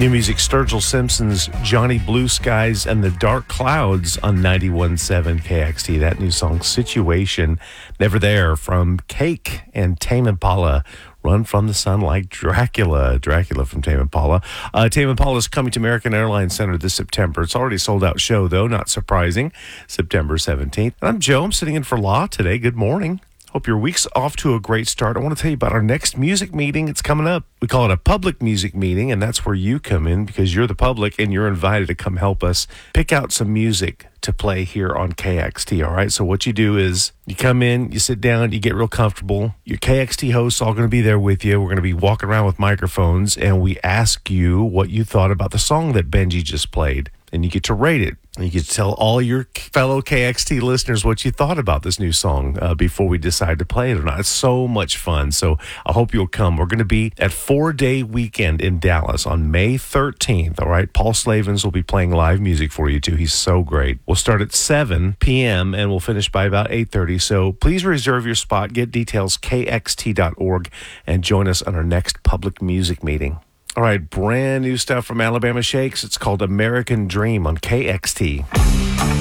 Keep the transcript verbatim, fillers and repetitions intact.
New music, Sturgill Simpson's Johnny Blue Skies and the Dark Clouds on ninety-one point seven K X T. That new song, Situation, Never There, from Cake and Tame Impala. Run from the Sun like Dracula. Dracula from Tame Impala. Uh, Tame Impala is coming to American Airlines Center this September. It's already a sold-out show, though, not surprising. September seventeenth. And I'm Joe. I'm sitting in for Law today. Good morning. Hope your week's off to a great start. I want to tell you about our next music meeting. It's coming up. We call it a public music meeting, and that's where you come in because you're the public and you're invited to come help us pick out some music to play here on K X T, all right? So what you do is you come in, you sit down, you get real comfortable. Your K X T hosts all going to be there with you. We're going to be walking around with microphones, and we ask you what you thought about the song that Benji just played, and you get to rate it. And you get to tell all your fellow K X T listeners what you thought about this new song uh, before we decide to play it or not. It's so much fun. So I hope you'll come. We're going to be at Four Day Weekend in Dallas on May thirteenth. All right. Paul Slavens will be playing live music for you, too. He's so great. We'll start at seven p.m. and we'll finish by about eight thirty. So please reserve your spot. Get details, K X T dot org, and join us on our next public music meeting. All right, brand new stuff from Alabama Shakes. It's called American Dream on K X T.